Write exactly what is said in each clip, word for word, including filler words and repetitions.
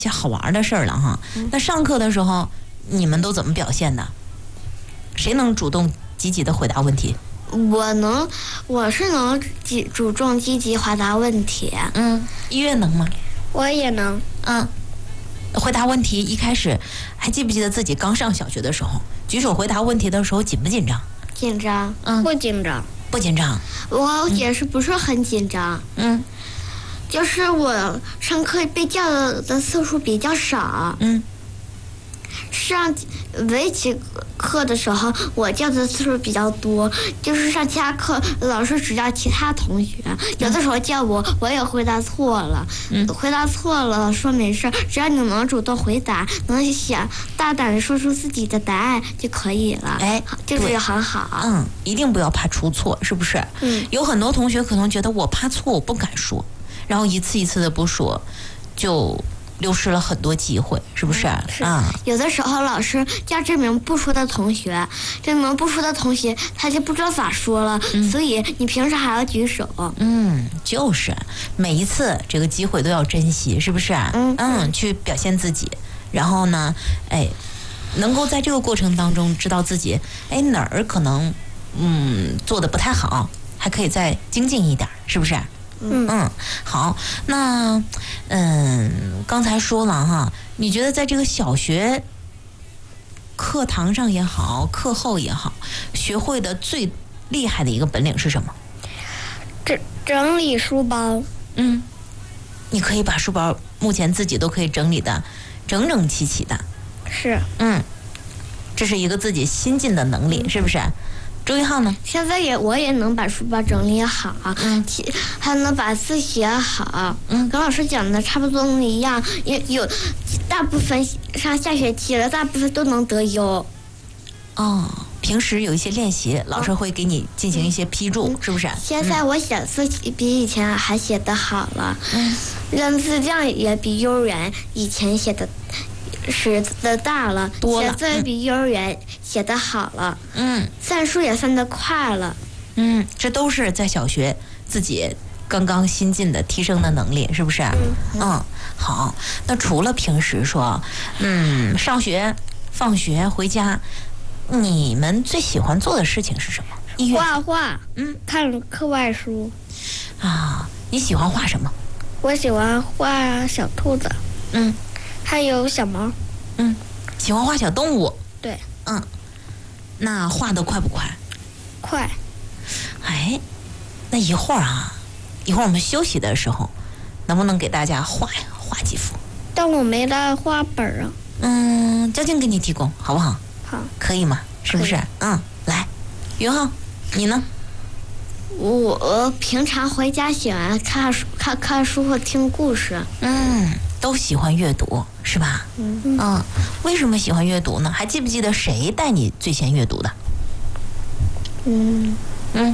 些好玩的事儿了哈。 嗯、 那上课的时候你们都怎么表现的？谁能主动积极的回答问题？ 我能，我是能积主动积极回答问题。 嗯，一月能吗？ 我也能。 嗯，回答问题一开始还记不记得自己刚上小学的时候，举手回答问题的时候紧不紧张？ 紧张。 嗯， 不紧张。 不紧张。 我也是不是很紧张。 嗯， 就是我上课被叫的次数比较少。 嗯。 上围棋课的时候，我叫的次数比较多。就是上其他课，老师只叫其他同学，有的时候叫我，我也回答错了。嗯，回答错了，说没事，只要你能主动回答，能想大胆的说出自己的答案就可以了。 哎， 就是很好。 嗯，一定不要怕出错，是不是？ 嗯， 有很多同学可能觉得我怕错，我不敢说，然后一次一次的不说，就流失了很多机会，是不是？ 嗯、是啊， 有的时候老师叫这名不说的同学，这名不说的同学他就不知道咋说了，嗯、所以你平时还要举手。 嗯，就是每一次这个机会都要珍惜，是不是？ 嗯嗯，去表现自己，然后呢，哎，能够在这个过程当中知道自己哎哪儿可能嗯做的不太好，还可以再精进一点，是不是？ 嗯嗯，好，那嗯，刚才说了哈，你觉得在这个小学课堂上也好，课后也好，学会的最厉害的一个本领是什么？ 整整理书包。 嗯，你可以把书包目前自己都可以整理的整整齐齐的。 是。 嗯，这是一个自己新进的能力，是不是？周一浩呢？ 现在也我也能把书包整理好， 嗯， 还能把字写好， 嗯， 跟老师讲的差不多一样。有有大部分上下学期了，大部分都能得优。 哦，平时有一些练习，老师会给你进行一些批注， 嗯、 是不是？ 现在我写字比以前还写得好了， 嗯， 认字量也比幼儿园以前写的。识的大了， 多了， 写字也比幼儿园写得好了， 嗯， 算数也算得快了， 嗯，这都是在小学自己刚刚新进的提升的能力，是不是？ 嗯， 嗯，好。那除了平时说，嗯，上学、放学回家，你们最喜欢做的事情是什么？ 画画， 嗯， 看课外书。 啊，你喜欢画什么？ 我喜欢画小兔子。 嗯。 还有小猫。 嗯，喜欢画小动物。 对。 嗯，那画得快不快？ 快。 哎，那一会儿啊，一会儿我们休息的时候，能不能给大家画画几幅？ 但我没带画本啊。 嗯，交警给你提供，好不好？ 好。 可以吗？是不是？嗯，来，云浩，你呢？ 我平常回家喜欢看书、看看书或听故事。 嗯。都喜欢阅读是吧？ 嗯嗯，为什么喜欢阅读呢？还记不记得谁带你最先阅读的？ 嗯嗯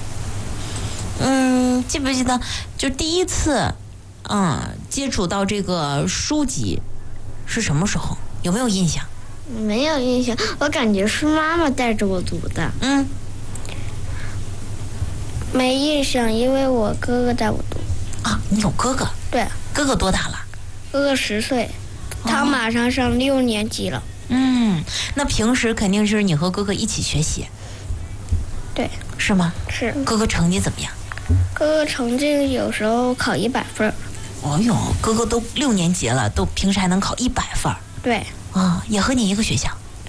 嗯，记不记得就第一次嗯接触到这个书籍是什么时候？有没有印象？ 没有印象，我感觉是妈妈带着我读的。 嗯， 没印象，因为我哥哥带我读。 啊，你有哥哥？ 对。 哥哥多大了？ 哥哥十岁，他马上上六年级了。 嗯，那平时肯定是你和哥哥一起学习。 对。 是吗？ 是。 哥哥成绩怎么样？ 哥哥成绩有时候考一百分。 哦呦，哥哥都六年级了，都平时还能考一百分。 对。 啊，也和你一个学校。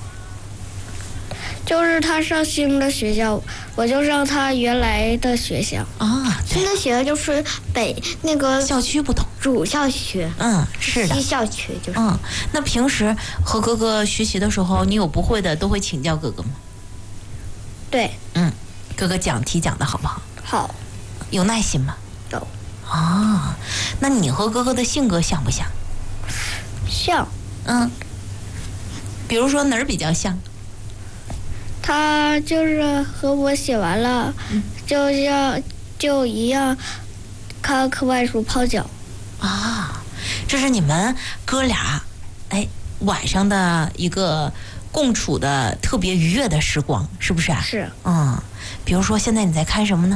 就是他上新的学校，我就上他原来的学校啊。 新的学校就是北那个校区不同， 主校区。 嗯，是的， 西校区就是。 嗯，那平时和哥哥学习的时候，你有不会的都会请教哥哥吗？ 对。 嗯，哥哥讲题讲的好不好？ 好。 有耐心吗？ 有。 啊，那你和哥哥的性格像不像？ 像。 嗯。比如说哪儿比较像？ 他就是和我写完了，嗯、就要就一样看课外书泡脚。 啊，这是你们哥俩哎晚上的一个共处的特别愉悦的时光，是不是？ 是。 嗯，比如说现在你在看什么呢？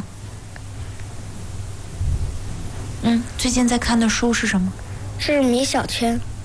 嗯，最近在看的书是什么？ 是米小圈。